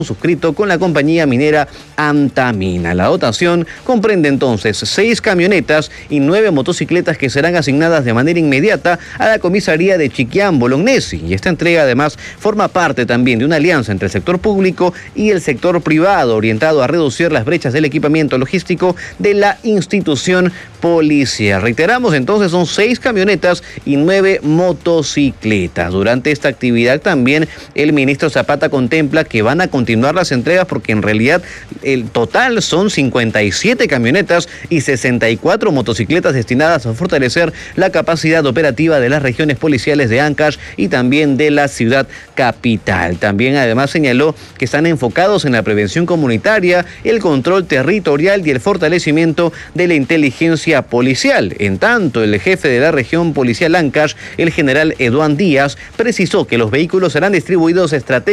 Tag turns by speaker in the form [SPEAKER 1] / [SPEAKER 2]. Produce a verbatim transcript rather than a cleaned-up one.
[SPEAKER 1] suscrito con la compañía minera Antamina. La dotación comprende entonces seis camionetas y nueve motocicletas que serán asignadas de manera inmediata a la comisaría de Chiquián Bolognesi. Y esta entrega además forma parte también de una alianza entre el sector público y el sector privado orientado a reducir las brechas del equipamiento logístico de la institución policial. Reiteramos entonces, son seis camionetas y nueve motocicletas. Durante esta actividad también el ministro Zapata contempla que van a continuar las entregas porque en realidad el total son cincuenta y siete camionetas y sesenta y cuatro motocicletas destinadas a fortalecer la capacidad operativa de las regiones policiales de Ancash y también de la ciudad capital. También además señaló que están enfocados en la prevención comunitaria, el control territorial y el fortalecimiento de la inteligencia policial. En tanto, el jefe de la región policial Ancash, el general Eduán Díaz, precisó que los vehículos serán distribuidos estratégicamente